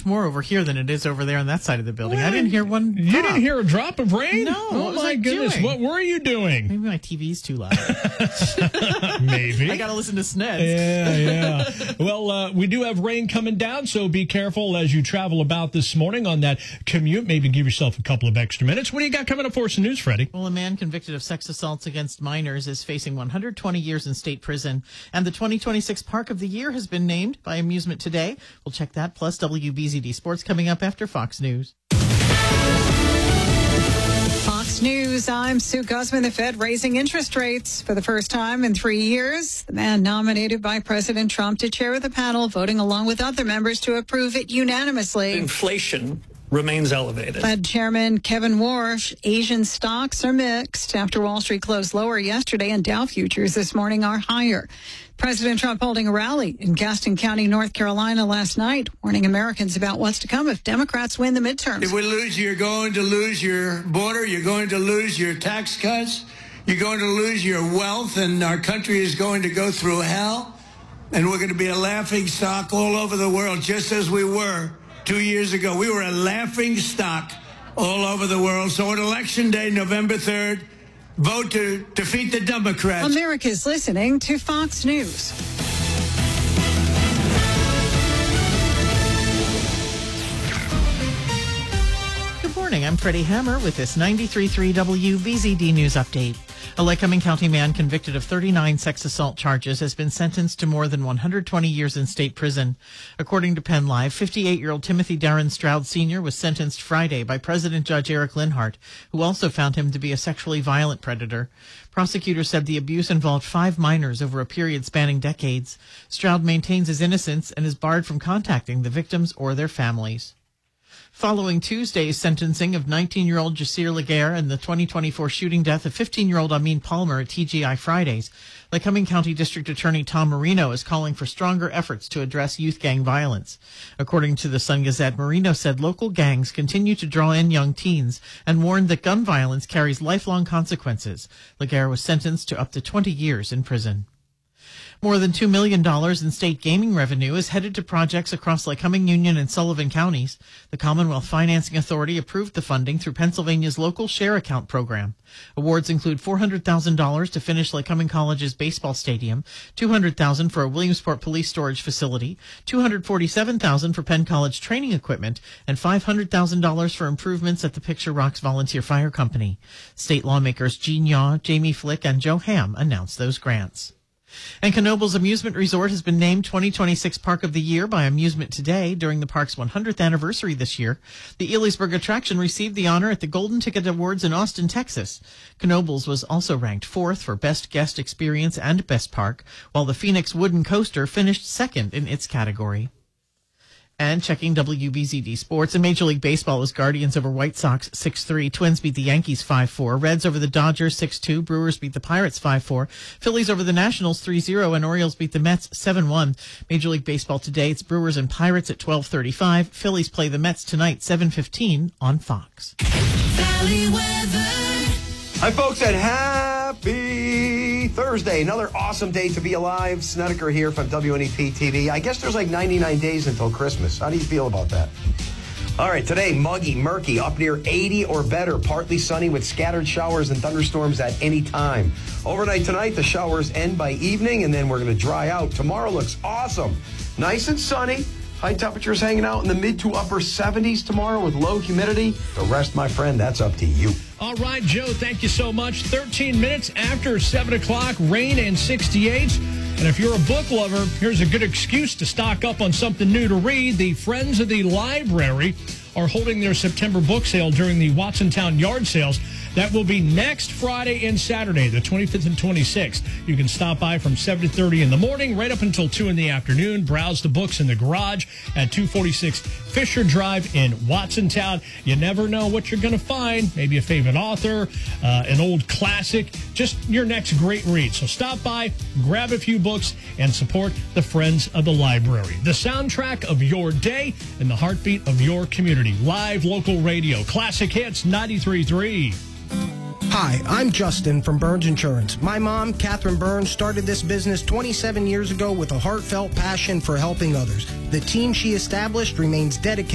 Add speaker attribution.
Speaker 1: more over here than it is over there on that side of the building. I didn't hear one drop.
Speaker 2: You didn't hear a drop of rain?
Speaker 1: No.
Speaker 2: Oh, my goodness.
Speaker 1: Doing?
Speaker 2: What were you doing?
Speaker 1: Maybe my TV's too loud.
Speaker 2: Maybe.
Speaker 1: I got to listen to Sneds.
Speaker 2: Yeah. Well, we do have rain coming down, so be careful as you travel about this morning on that commute. Maybe give yourself a couple of extra minutes. What do you got coming up for us in news, Freddie?
Speaker 1: Well, a man convicted of sex assaults against minors is facing 120 years in state prison, and the 2026 Park of the Year has been named by Amusement Today. We'll check that, plus WBZD Sports coming up after Fox News.
Speaker 3: Fox News, I'm Sue Guzman. The Fed raising interest rates for the first time in 3 years. The man nominated by President Trump to chair the panel, voting along with other members to approve it unanimously.
Speaker 4: Inflation remains elevated.
Speaker 3: Fed Chairman Kevin Warsh, Asian stocks are mixed after Wall Street closed lower yesterday and Dow futures this morning are higher. President Trump holding a rally in Gaston County, North Carolina last night, warning Americans about what's to come if Democrats win the midterms.
Speaker 5: If we lose, you're going to lose your border. You're going to lose your tax cuts. You're going to lose your wealth, and our country is going to go through hell. And we're going to be a laughing stock all over the world, just as we were 2 years ago. We were a laughing stock all over the world. So on Election Day, November 3rd, vote to defeat the Democrats.
Speaker 3: America's listening to Fox News.
Speaker 1: Good morning. I'm Freddie Hammer with this 93.3 WBZD News Update. A Lycoming County man convicted of 39 sex assault charges has been sentenced to more than 120 years in state prison. According to Penn Live, 58-year-old Timothy Darren Stroud Sr. was sentenced Friday by President Judge Eric Linhart, who also found him to be a sexually violent predator. Prosecutors said the abuse involved 5 minors over a period spanning decades. Stroud maintains his innocence and is barred from contacting the victims or their families. Following Tuesday's sentencing of 19-year-old Jasir Laguerre and the 2024 shooting death of 15-year-old Amin Palmer at TGI Fridays, Lycoming County District Attorney Tom Marino is calling for stronger efforts to address youth gang violence. According to the Sun-Gazette, Marino said local gangs continue to draw in young teens and warned that gun violence carries lifelong consequences. Laguerre was sentenced to up to 20 years in prison. More than $2 million in state gaming revenue is headed to projects across Lycoming, Union, and Sullivan counties. The Commonwealth Financing Authority approved the funding through Pennsylvania's local share account program. Awards include $400,000 to finish Lycoming College's baseball stadium, $200,000 for a Williamsport police storage facility, $247,000 for Penn College training equipment, and $500,000 for improvements at the Picture Rocks Volunteer Fire Company. State lawmakers Gene Yaw, Jamie Flick, and Joe Ham announced those grants. And Knoebels Amusement Resort has been named 2026 Park of the Year by Amusement Today during the park's 100th anniversary this year. The Elysburg attraction received the honor at the Golden Ticket Awards in Austin, Texas. Knoebels was also ranked 4th for Best Guest Experience and Best Park, while the Phoenix Wooden Coaster finished 2nd in its category. And checking WBZD Sports, in Major League Baseball was Guardians over White Sox 6-3. Twins beat the Yankees 5-4. Reds over the Dodgers 6-2. Brewers beat the Pirates 5-4. Phillies over the Nationals 3-0. And Orioles beat the Mets 7-1. Major League Baseball today, it's Brewers and Pirates at 12:35. Phillies play the Mets tonight 7:15 on Fox.
Speaker 6: Valley weather.
Speaker 7: Hi, folks, and happy Thursday. Another awesome day to be alive. Snedeker here from WNEP TV. I guess there's like 99 days until Christmas. How do you feel about that? All right, today, muggy, murky, up near 80 or better. Partly sunny with scattered showers and thunderstorms at any time. Overnight tonight, the showers end by evening, and then we're going to dry out. Tomorrow looks awesome. Nice and sunny. High temperatures hanging out in the mid to upper 70s tomorrow with low humidity. The rest, my friend, that's up to you.
Speaker 2: All right, Joe, thank you so much. 13 minutes after 7 o'clock, rain and 68. And if you're a book lover, here's a good excuse to stock up on something new to read. The Friends of the Library are holding their September book sale during the Watsontown yard sales. That will be next Friday and Saturday, the 25th and 26th. You can stop by from 7 to 30 in the morning, right up until 2 in the afternoon. Browse the books in the garage at 246 Fisher Drive in Watsontown. You never know what you're going to find. Maybe a favorite author, an old classic, just your next great read. So stop by, grab a few books, and support the Friends of the Library. The soundtrack of your day and the heartbeat of your community. Live local radio. Classic Hits 93.3.
Speaker 8: Hi, I'm Justin from Burns Insurance. My mom, Catherine Burns, started this business 27 years ago with a heartfelt passion for helping others. The team she established remains dedicated